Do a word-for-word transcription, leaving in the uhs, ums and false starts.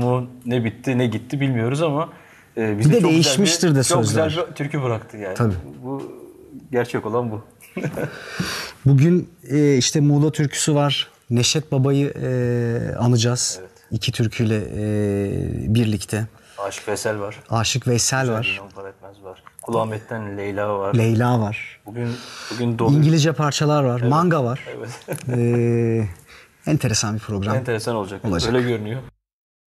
mu, ne bitti, ne gitti bilmiyoruz ama e, bize Bir de çok değişmiştir güzel bir, de çok sözler. güzel bir türkü bıraktı yani. Tabii. Bu gerçek olan bu. Bugün e, işte Muğla türküsü var. Neşet Baba'yı e, anacağız. Evet. İki türküyle e, birlikte. Aşık Veysel var. Aşık Veysel Güzel var. İnan Para Etmez var. Kul Ahmet'ten Leyla var. Leyla var. Bugün bugün dolu. İngilizce parçalar var. Manga var. Evet. E, enteresan bir program. Enteresan olacak. Olacak. Öyle görünüyor.